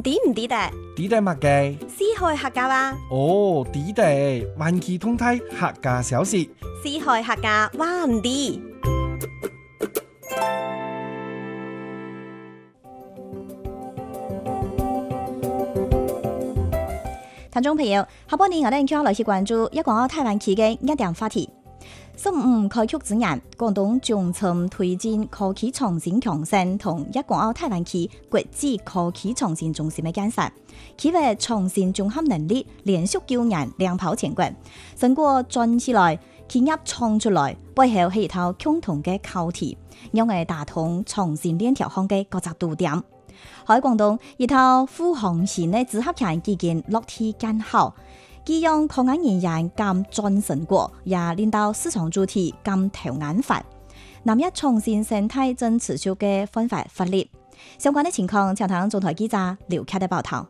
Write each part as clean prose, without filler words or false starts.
抵唔抵得？ 抵得乜嘅？ 四海客家話。 哦，抵得，萬期通泰客家小事。 四海客家話唔抵。聽眾朋友，下半年我哋繼續來去關注一個台灣區嘅一點話題。15開局之年，廣東重點推進科技創新強省同一港澳台灣區國際科技創新中心嘅建設，企業創新綜合能力連續9年亮跑全國，成果轉起來，企業創出來，背後係一套共同嘅考題，讓我打通創新鏈條項嘅各個度點。喺廣東，一套富航線嘅組合拳基建落地建好，既讓科研人員減賺成果，也令到市場主體減投眼法。南一創新生態正持續嘅奮發力。相關嘅情況，請聽總台記者劉凱嘅報道。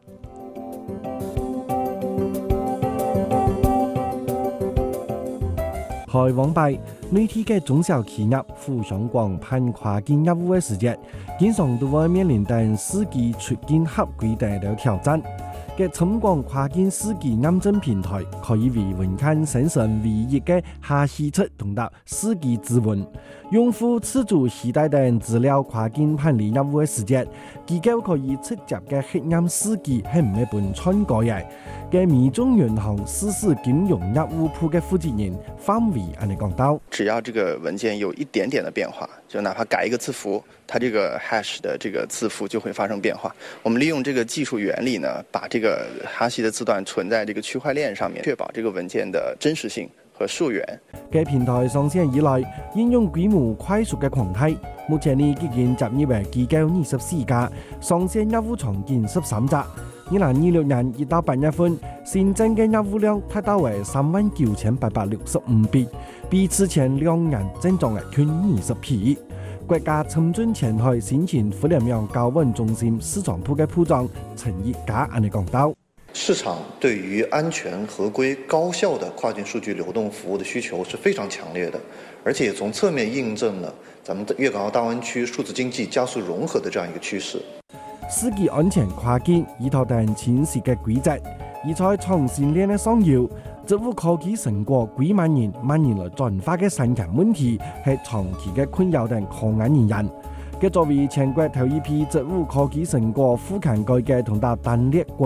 開往拜內地嘅中小企業互相廣辦跨境業務嘅時節，經常都會面臨等司機出境合規等嘅挑戰。嘅深廣跨境司機驗證平台可以為民間生成唯一嘅下西出同達司機指紋，用戶自主攜帶等資料跨境辦理業務嘅時節，機構可以直接嘅核驗司機係唔係本村個人。嘅美中銀行實時金融業務部嘅負責人方偉安尼講到， 只要這個文件有一點點的變化，就哪怕改一個字符，它這個 hash 的這個字符就會發生變化。我們利用這個技術原理呢，把這個哈希的字段存在這個區塊鏈上面，確保這個文件的真實性和溯源。 嘅平台上線以來，應用規模快速嘅擴大，目前呢已經接入為機構24家，上線業務場景13家。2026年1到8月份，新增嘅業務量達到為39,865筆，比之前2年增長近20倍。國家深圳前海新型互聯網高穩中心市場部嘅部長陳一家安尼講到， 市場對於安全、合規、高效的跨境數據流動服務的需求是非常強烈的，而且從側面印證了咱們粵港澳大灣區數字經濟加速融合的這樣一個趨勢。 司機安全跨境依托定清晰嘅規則，而在創新鏈嘅上游，職務科技成果幾萬年來轉化嘅神經問題係長期嘅困擾定科研人員。佢作為全國頭一批職務科技成果富強改嘅同達單列